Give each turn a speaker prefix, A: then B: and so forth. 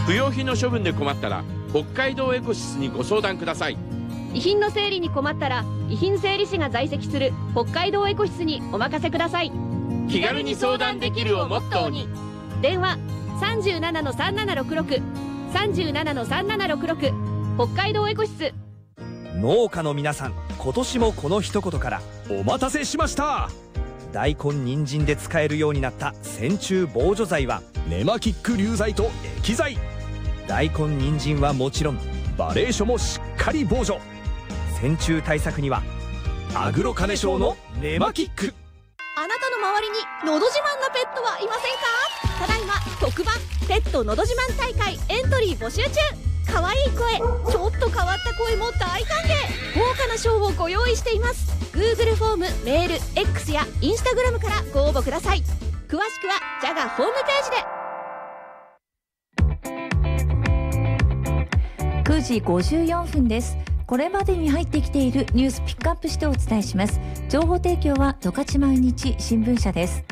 A: 不要品の処分で困ったら北海道エコシスにご相談ください。
B: 遺品の整理に困ったら遺品整理士が在籍する北海道エコシスにお任せください。
A: 気軽に相談できるをモットーに。
B: 電話 37-3766 37-3766 北海道エコシス。
C: 農家の皆さん、今年もこの一言からお待たせしました。大根人参で使えるようになった線虫防除剤はネマキック流剤と液剤。大根人参はもちろんバレー書もしっかり防除。線虫対策にはアグロカネショウのネマキック。
B: あなたの周りにのど自慢なペットはいませんか？ただいま特番ペットのど自慢大会エントリー募集中。可愛い声、ちょっと変わった声も大歓迎。豪華な賞をご用意しています。 Google フォーム、メール、X や Instagram からご応募ください。詳しくはジャガホームページで。
D: 9時54分です。これまでに入ってきているニュースピックアップしてお伝えします。情報提供は十勝毎日新聞社です。